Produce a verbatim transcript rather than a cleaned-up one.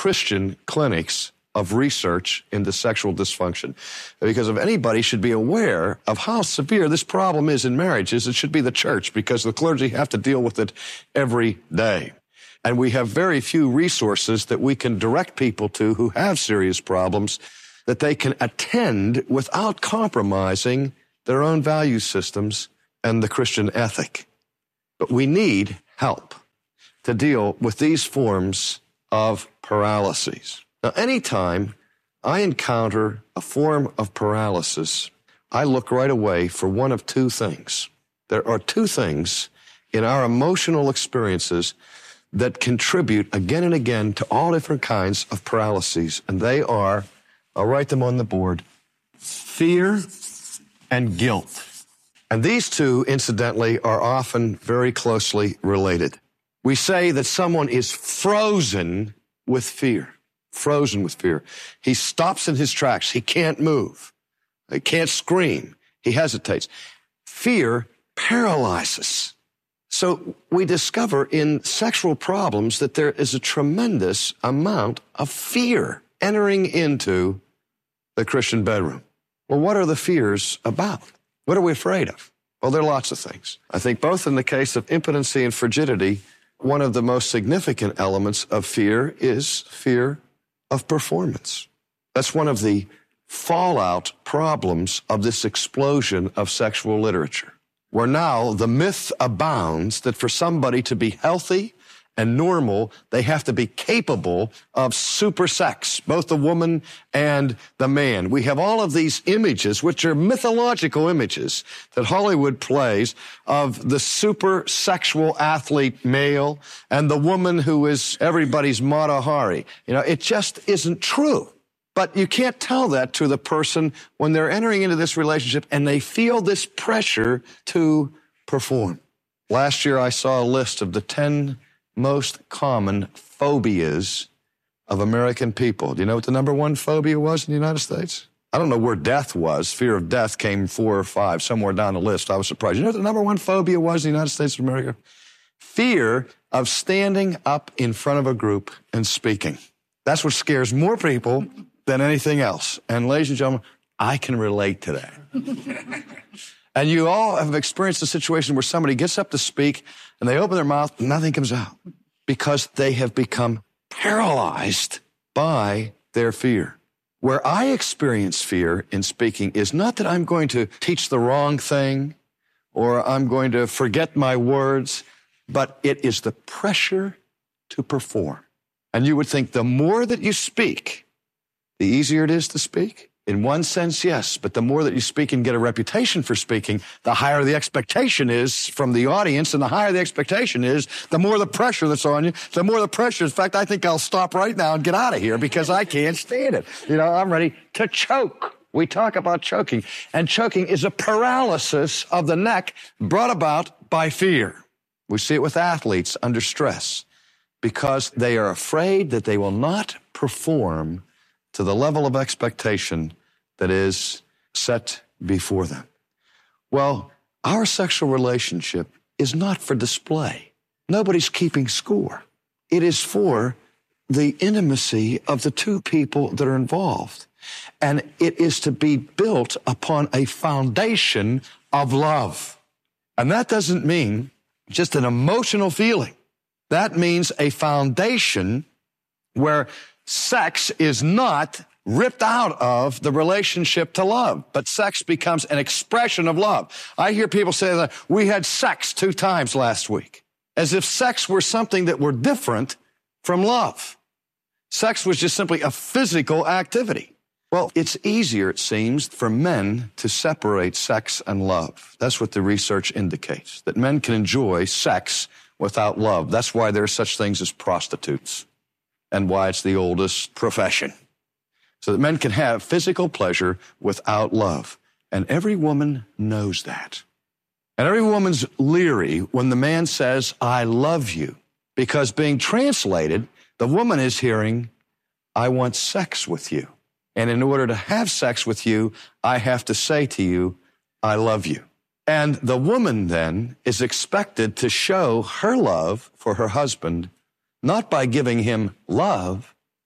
Christian clinics of research into sexual dysfunction. Because if anybody should be aware of how severe this problem is in marriages, it should be the church, because the clergy have to deal with it every day. And we have very few resources that we can direct people to who have serious problems that they can attend without compromising their own value systems and the Christian ethic. But we need help to deal with these forms of paralyses. Now, anytime I encounter a form of paralysis, I look right away for one of two things. There are two things in our emotional experiences that contribute again and again to all different kinds of paralyses, and they are, I'll write them on the board, fear and guilt. And these two, incidentally, are often very closely related. We say that someone is frozen with fear, frozen with fear. He stops in his tracks. He can't move. He can't scream. He hesitates. Fear paralyzes. So we discover in sexual problems that there is a tremendous amount of fear entering into the Christian bedroom. Well, what are the fears about? What are we afraid of? Well, there are lots of things. I think both in the case of impotency and frigidity, one of the most significant elements of fear is fear of performance. That's one of the fallout problems of this explosion of sexual literature, where now the myth abounds that for somebody to be healthy and normal, they have to be capable of super sex, both the woman and the man. We have all of these images, which are mythological images that Hollywood plays of the super sexual athlete male and the woman who is everybody's Mata Hari. You know, it just isn't true. But you can't tell that to the person when they're entering into this relationship and they feel this pressure to perform. Last year, I saw a list of the ten most common phobias of American people. Do you know what the number one phobia was in the United States? I don't know where death was. Fear of death came four or five, somewhere down the list. I was surprised. You know what the number one phobia was in the United States of America? Fear of standing up in front of a group and speaking. That's what scares more people than anything else. And ladies and gentlemen, I can relate to that. And you all have experienced a situation where somebody gets up to speak and they open their mouth and nothing comes out because they have become paralyzed by their fear. Where I experience fear in speaking is not that I'm going to teach the wrong thing or I'm going to forget my words, but it is the pressure to perform. And you would think the more that you speak, the easier it is to speak. In one sense, yes, but the more that you speak and get a reputation for speaking, the higher the expectation is from the audience, and the higher the expectation is, the more the pressure that's on you, the more the pressure. In fact, I think I'll stop right now and get out of here because I can't stand it. You know, I'm ready to choke. We talk about choking, and choking is a paralysis of the neck brought about by fear. We see it with athletes under stress because they are afraid that they will not perform to the level of expectation that is set before them. Well, our sexual relationship is not for display. Nobody's keeping score. It is for the intimacy of the two people that are involved. And it is to be built upon a foundation of love. And that doesn't mean just an emotional feeling. That means a foundation where sex is not ripped out of the relationship to love, but sex becomes an expression of love. I hear people say that we had sex two times last week, as if sex were something that were different from love. Sex was just simply a physical activity. Well, it's easier, it seems, for men to separate sex and love. That's what the research indicates, that men can enjoy sex without love. That's why there are such things as prostitutes, and why it's the oldest profession. So that men can have physical pleasure without love. And every woman knows that. And every woman's leery when the man says, I love you. Because being translated, the woman is hearing, I want sex with you. And in order to have sex with you, I have to say to you, I love you. And the woman then is expected to show her love for her husband, not by giving him love,